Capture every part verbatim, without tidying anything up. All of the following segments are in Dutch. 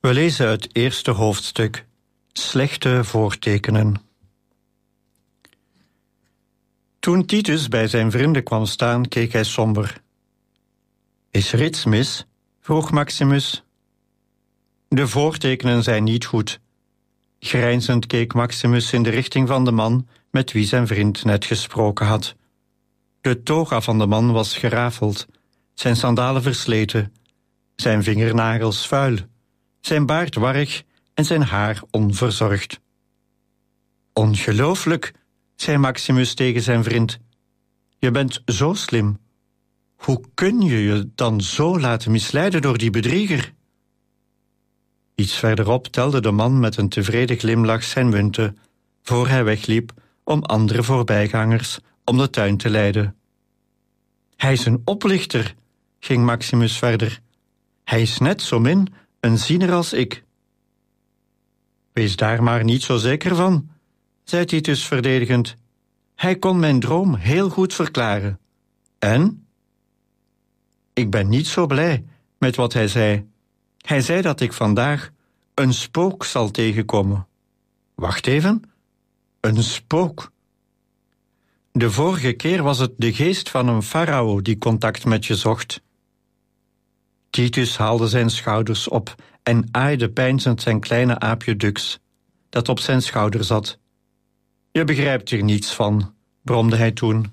We lezen het eerste hoofdstuk, Slechte voortekenen. Toen Titus bij zijn vrienden kwam staan, keek hij somber. Is er iets mis? Vroeg Maximus. De voortekenen zijn niet goed. Grijnzend keek Maximus in de richting van de man met wie zijn vriend net gesproken had. De toga van de man was gerafeld, zijn sandalen versleten, zijn vingernagels vuil, zijn baard warrig en zijn haar onverzorgd. Ongelooflijk, zei Maximus tegen zijn vriend. Je bent zo slim. Hoe kun je je dan zo laten misleiden door die bedrieger? Iets verderop telde de man met een tevreden glimlach zijn munten, voor hij wegliep om andere voorbijgangers om de tuin te leiden. Hij is een oplichter, ging Maximus verder. Hij is net zo min een ziener als ik. Wees daar maar niet zo zeker van, zei Titus verdedigend. Hij kon mijn droom heel goed verklaren. En? Ik ben niet zo blij met wat hij zei. Hij zei dat ik vandaag een spook zal tegenkomen. Wacht even, een spook. De vorige keer was het de geest van een farao die contact met je zocht. Titus haalde zijn schouders op en aaide peinzend zijn kleine aapje Dux, dat op zijn schouder zat. Je begrijpt er niets van, bromde hij toen.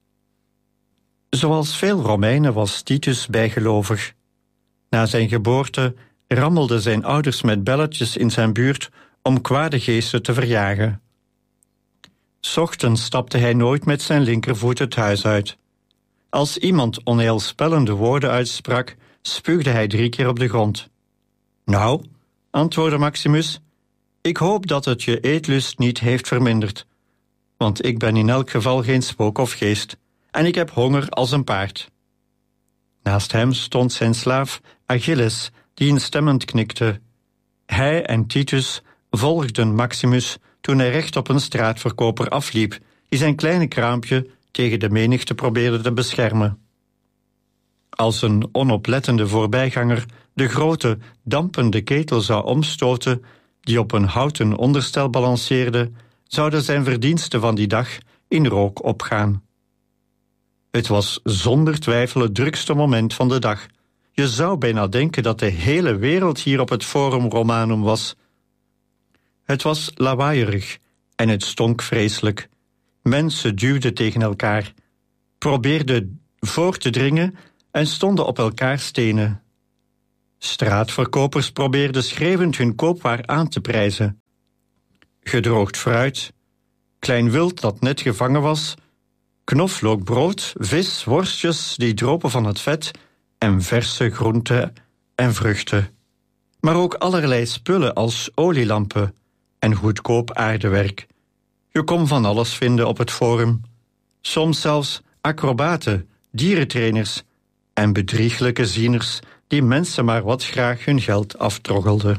Zoals veel Romeinen was Titus bijgelovig. Na zijn geboorte rammelden zijn ouders met belletjes in zijn buurt om kwade geesten te verjagen. 'S Ochtends stapte hij nooit met zijn linkervoet het huis uit. Als iemand onheilspellende woorden uitsprak, spuugde hij drie keer op de grond. Nou, antwoordde Maximus, ik hoop dat het je eetlust niet heeft verminderd, want ik ben in elk geval geen spook of geest, en ik heb honger als een paard. Naast hem stond zijn slaaf Achilles, die instemmend knikte. Hij en Titus volgden Maximus toen hij recht op een straatverkoper afliep, die zijn kleine kraampje tegen de menigte probeerde te beschermen. Als een onoplettende voorbijganger de grote, dampende ketel zou omstoten, die op een houten onderstel balanceerde, zouden zijn verdiensten van die dag in rook opgaan. Het was zonder twijfel het drukste moment van de dag. Je zou bijna denken dat de hele wereld hier op het Forum Romanum was. Het was lawaaierig en het stonk vreselijk. Mensen duwden tegen elkaar, probeerden voor te dringen en stonden op elkaar stenen. Straatverkopers probeerden schreeuwend hun koopwaar aan te prijzen. Gedroogd fruit, klein wild dat net gevangen was, knoflookbrood, vis, worstjes die dropen van het vet en verse groenten en vruchten. Maar ook allerlei spullen als olielampen en goedkoop aardewerk. Je kon van alles vinden op het forum. Soms zelfs acrobaten, dierentrainers en bedrieglijke zieners die mensen maar wat graag hun geld aftroggelden.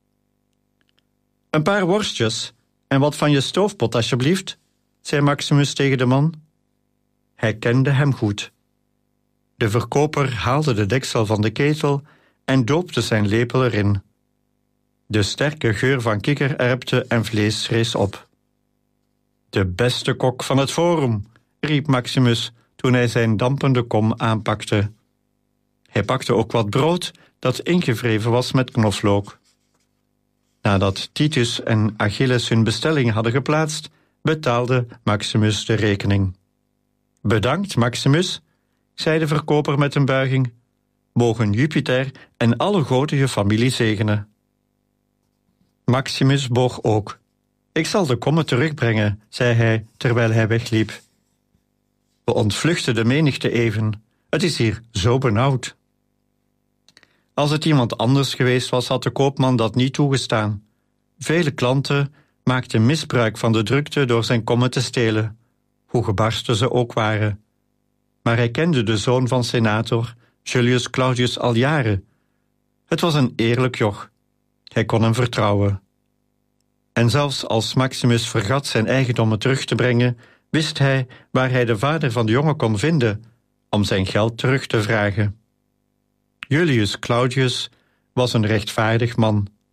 Een paar worstjes en wat van je stoofpot, alsjeblieft, zei Maximus tegen de man. Hij kende hem goed. De verkoper haalde de deksel van de ketel en doopte zijn lepel erin. De sterke geur van kikkererwten en vlees rees op. De beste kok van het forum, riep Maximus toen hij zijn dampende kom aanpakte. Hij pakte ook wat brood dat ingewreven was met knoflook. Nadat Titus en Achilles hun bestelling hadden geplaatst, betaalde Maximus de rekening. Bedankt, Maximus, zei de verkoper met een buiging. Mogen Jupiter en alle goden je familie zegenen. Maximus boog ook. Ik zal de kommen terugbrengen, zei hij terwijl hij wegliep. We ontvluchten de menigte even. Het is hier zo benauwd. Als het iemand anders geweest was, had de koopman dat niet toegestaan. Vele klanten maakten misbruik van de drukte door zijn kommen te stelen, hoe gebarsten ze ook waren. Maar hij kende de zoon van senator, Julius Claudius, al jaren. Het was een eerlijk joch. Hij kon hem vertrouwen. En zelfs als Maximus vergat zijn eigendommen terug te brengen, wist hij waar hij de vader van de jongen kon vinden om zijn geld terug te vragen. Julius Claudius was een rechtvaardig man,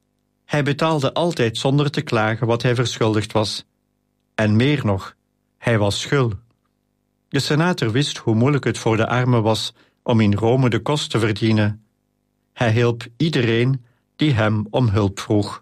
Hij betaalde altijd zonder te klagen wat hij verschuldigd was. En meer nog, hij was schul. De senator wist hoe moeilijk het voor de armen was om in Rome de kost te verdienen. Hij hielp iedereen die hem om hulp vroeg.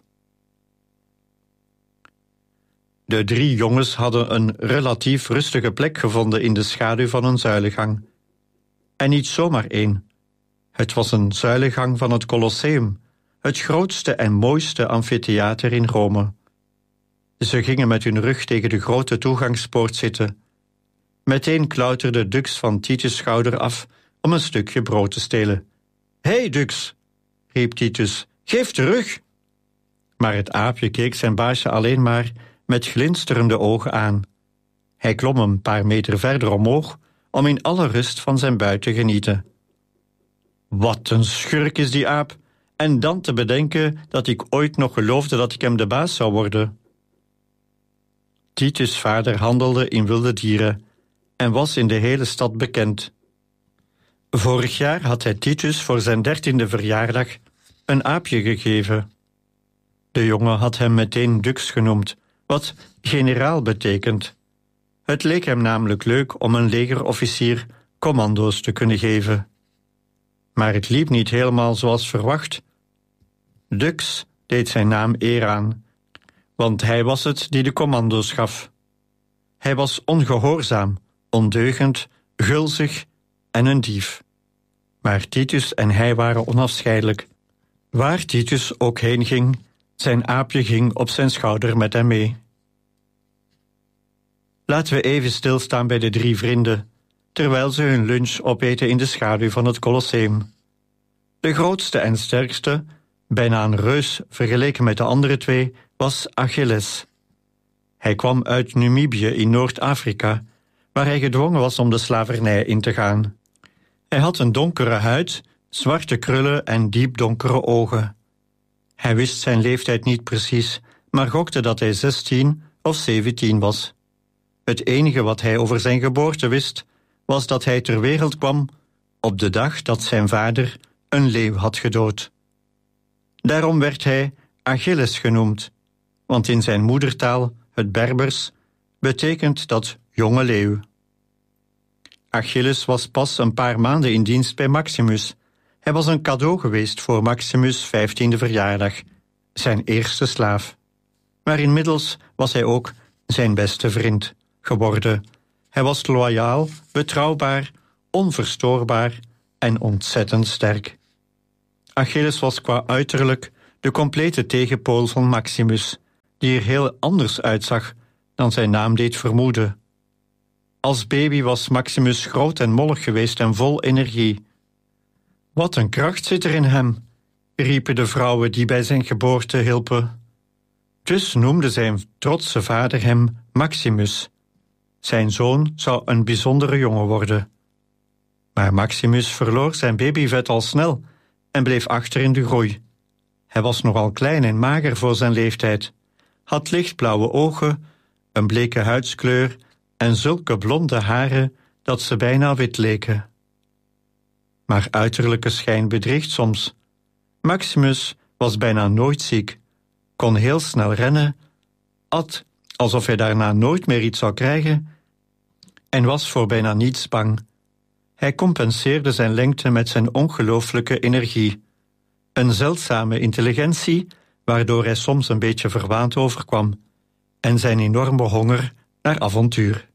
De drie jongens hadden een relatief rustige plek gevonden in de schaduw van een zuilengang. En niet zomaar één. Het was een zuilengang van het Colosseum, het grootste en mooiste amfitheater in Rome. Ze gingen met hun rug tegen de grote toegangspoort zitten. Meteen klauterde Dux van Titus' schouder af om een stukje brood te stelen. Hé, hey, Dux, riep Titus, geef terug. Maar het aapje keek zijn baasje alleen maar met glinsterende ogen aan. Hij klom een paar meter verder omhoog om in alle rust van zijn buit te genieten. Wat een schurk is die aap, en dan te bedenken dat ik ooit nog geloofde dat ik hem de baas zou worden. Titus' vader handelde in wilde dieren en was in de hele stad bekend. Vorig jaar had hij Titus voor zijn dertiende verjaardag een aapje gegeven. De jongen had hem meteen Dux genoemd, wat generaal betekent. Het leek hem namelijk leuk om een legerofficier commando's te kunnen geven. Maar het liep niet helemaal zoals verwacht. Dux deed zijn naam eer aan, want hij was het die de commando's gaf. Hij was ongehoorzaam, ondeugend, gulzig en een dief. Maar Titus en hij waren onafscheidelijk. Waar Titus ook heen ging, zijn aapje ging op zijn schouder met hem mee. Laten we even stilstaan bij de drie vrienden, terwijl ze hun lunch opeten in de schaduw van het Colosseum. De grootste en sterkste, bijna een reus vergeleken met de andere twee, was Achilles. Hij kwam uit Numidië in Noord-Afrika, waar hij gedwongen was om de slavernij in te gaan. Hij had een donkere huid, zwarte krullen en diepdonkere ogen. Hij wist zijn leeftijd niet precies, maar gokte dat hij zestien of zeventien was. Het enige wat hij over zijn geboorte wist, was dat hij ter wereld kwam op de dag dat zijn vader een leeuw had gedood. Daarom werd hij Achilles genoemd, want in zijn moedertaal, het Berbers, betekent dat jonge leeuw. Achilles was pas een paar maanden in dienst bij Maximus. Hij was een cadeau geweest voor Maximus' vijftiende verjaardag, zijn eerste slaaf. Maar inmiddels was hij ook zijn beste vriend geworden. Hij was loyaal, betrouwbaar, onverstoorbaar en ontzettend sterk. Achilles was qua uiterlijk de complete tegenpool van Maximus, die er heel anders uitzag dan zijn naam deed vermoeden. Als baby was Maximus groot en mollig geweest en vol energie. Wat een kracht zit er in hem, riepen de vrouwen die bij zijn geboorte hielpen. Dus noemde zijn trotse vader hem Maximus. Zijn zoon zou een bijzondere jongen worden. Maar Maximus verloor zijn babyvet al snel en bleef achter in de groei. Hij was nogal klein en mager voor zijn leeftijd, had lichtblauwe ogen, een bleke huidskleur en zulke blonde haren dat ze bijna wit leken. Maar uiterlijke schijn bedriegt soms. Maximus was bijna nooit ziek, kon heel snel rennen, at alsof hij daarna nooit meer iets zou krijgen en was voor bijna niets bang. Hij compenseerde zijn lengte met zijn ongelooflijke energie. Een zeldzame intelligentie, waardoor hij soms een beetje verwaand overkwam, en zijn enorme honger naar avontuur.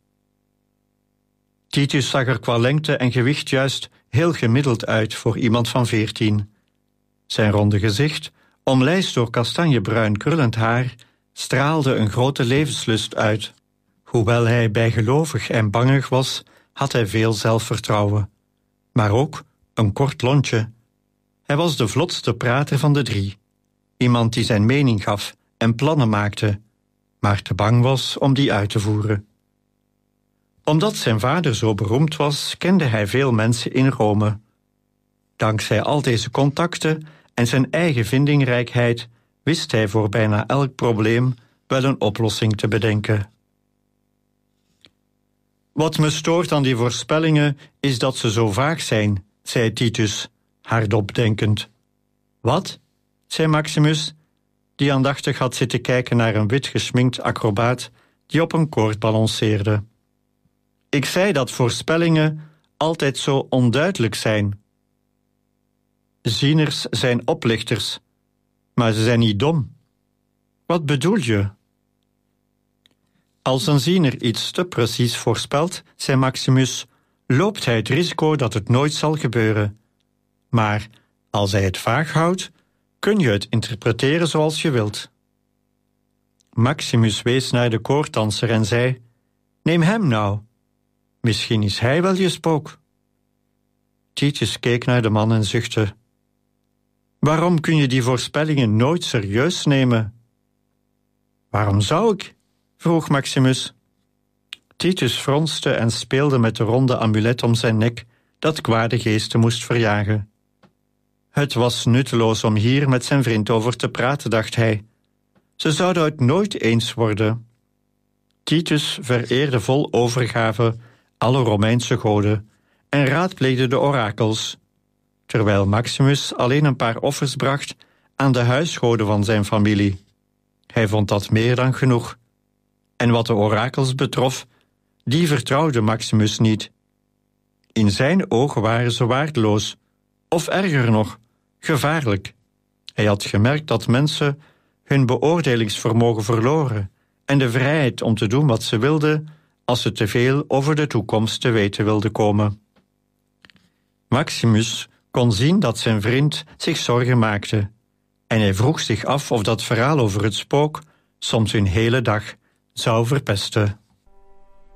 Titus zag er qua lengte en gewicht juist heel gemiddeld uit voor iemand van veertien. Zijn ronde gezicht, omlijst door kastanjebruin krullend haar, straalde een grote levenslust uit. Hoewel hij bijgelovig en bangig was, had hij veel zelfvertrouwen. Maar ook een kort lontje. Hij was de vlotste prater van de drie. Iemand die zijn mening gaf en plannen maakte, maar te bang was om die uit te voeren. Omdat zijn vader zo beroemd was, kende hij veel mensen in Rome. Dankzij al deze contacten en zijn eigen vindingrijkheid wist hij voor bijna elk probleem wel een oplossing te bedenken. Wat me stoort aan die voorspellingen is dat ze zo vaag zijn, zei Titus, hardop denkend. Wat? Zei Maximus. die aandachtig had zitten kijken naar een wit geschminkt acrobaat die op een koord balanceerde. Ik zei dat voorspellingen altijd zo onduidelijk zijn. Zieners zijn oplichters, maar ze zijn niet dom. Wat bedoel je? Als een ziener iets te precies voorspelt, zei Maximus, loopt hij het risico dat het nooit zal gebeuren. Maar als hij het vaag houdt, kun je het interpreteren zoals je wilt. Maximus wees naar de koorddanser en zei, neem hem nou. Misschien is hij wel je spook. Titus keek naar de man en zuchtte. Waarom kun je die voorspellingen nooit serieus nemen? Waarom zou ik? Vroeg Maximus. Titus fronste en speelde met de ronde amulet om zijn nek dat kwade geesten moest verjagen. Het was nutteloos om hier met zijn vriend over te praten, dacht hij. Ze zouden het nooit eens worden. Titus vereerde vol overgave alle Romeinse goden en raadpleegde de orakels, terwijl Maximus alleen een paar offers bracht aan de huisgoden van zijn familie. Hij vond dat meer dan genoeg. En wat de orakels betrof, die vertrouwde Maximus niet. In zijn ogen waren ze waardeloos, of erger nog, gevaarlijk. Hij had gemerkt dat mensen hun beoordelingsvermogen verloren en de vrijheid om te doen wat ze wilden als ze te veel over de toekomst te weten wilden komen. Maximus kon zien dat zijn vriend zich zorgen maakte en hij vroeg zich af of dat verhaal over het spook soms hun hele dag zou verpesten.